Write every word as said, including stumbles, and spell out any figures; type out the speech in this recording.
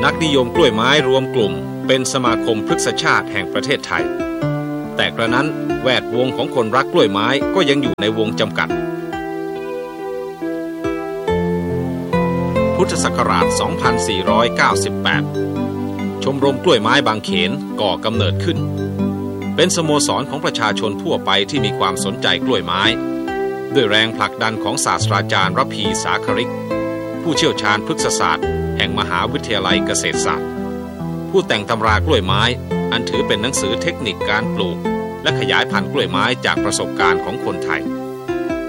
นักนิยมกล้วยไม้รวมกลุ่มเป็นสมาคมพฤกษชาติแห่งประเทศไทยแต่กระนั้นแวดวงของคนรักกล้วยไม้ก็ยังอยู่ในวงจำกัดพุทธศักราช สองพันสี่ร้อยเก้าสิบแปด ชมรมกล้วยไม้บางเขนก่อกำเนิดขึ้นเป็นสโมสรของประชาชนทั่วไปที่มีความสนใจกล้วยไม้ด้วยแรงผลักดันของศาสตราจารย์ระพีสาคริกผู้เชี่ยวชาญพฤกษศาสตร์แห่งมหาวิทยาลัยเกษตรศาสตร์ผู้แต่งตำรากล้วยไม้อันถือเป็นหนังสือเทคนิคการปลูกและขยายพันธุ์กล้วยไม้จากประสบการณ์ของคนไทย